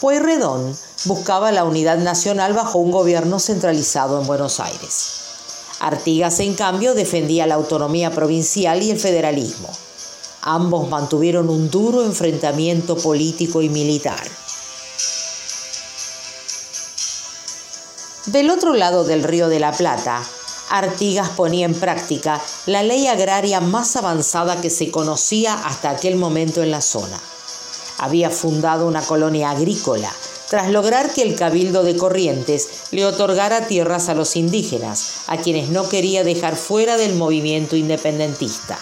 Pueyrredón buscaba la unidad nacional bajo un gobierno centralizado en Buenos Aires. Artigas, en cambio, defendía la autonomía provincial y el federalismo. Ambos mantuvieron un duro enfrentamiento político y militar. Del otro lado del Río de la Plata, Artigas ponía en práctica la ley agraria más avanzada que se conocía hasta aquel momento en la zona. Había fundado una colonia agrícola, tras lograr que el Cabildo de Corrientes le otorgara tierras a los indígenas, a quienes no quería dejar fuera del movimiento independentista.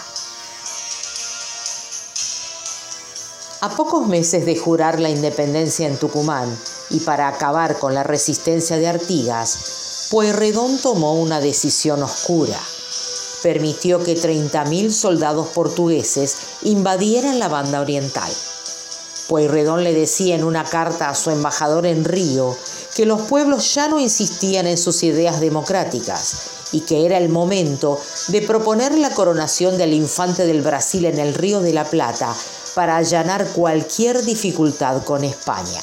A pocos meses de jurar la independencia en Tucumán y para acabar con la resistencia de Artigas, Pueyrredón tomó una decisión oscura. Permitió que 30.000 soldados portugueses invadieran la banda oriental. Pueyrredón le decía en una carta a su embajador en Río que los pueblos ya no insistían en sus ideas democráticas y que era el momento de proponer la coronación del infante del Brasil en el Río de la Plata para allanar cualquier dificultad con España.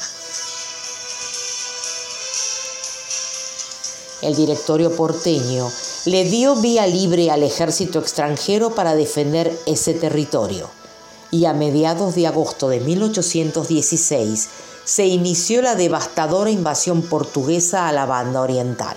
El directorio porteño le dio vía libre al ejército extranjero para defender ese territorio, y a mediados de agosto de 1816 se inició la devastadora invasión portuguesa a la banda oriental.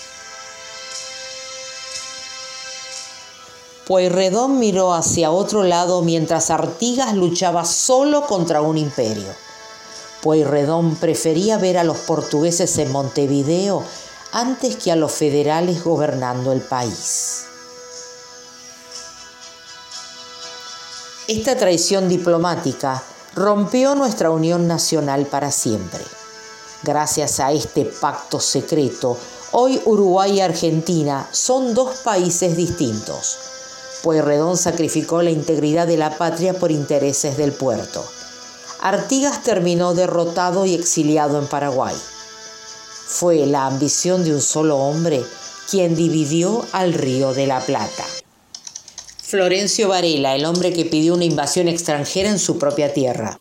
Pueyrredón miró hacia otro lado mientras Artigas luchaba solo contra un imperio. Pueyrredón prefería ver a los portugueses en Montevideo antes que a los federales gobernando el país. Esta traición diplomática rompió nuestra unión nacional para siempre. Gracias a este pacto secreto, hoy Uruguay y Argentina son dos países distintos. Pueyrredón sacrificó la integridad de la patria por intereses del puerto. Artigas terminó derrotado y exiliado en Paraguay. Fue la ambición de un solo hombre quien dividió al Río de la Plata. Florencio Varela, el hombre que pidió una invasión extranjera en su propia tierra.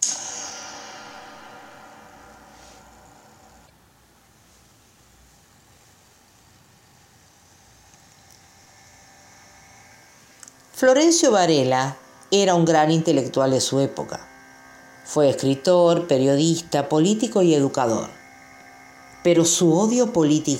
Florencio Varela era un gran intelectual de su época. Fue escritor, periodista, político y educador. Pero su odio político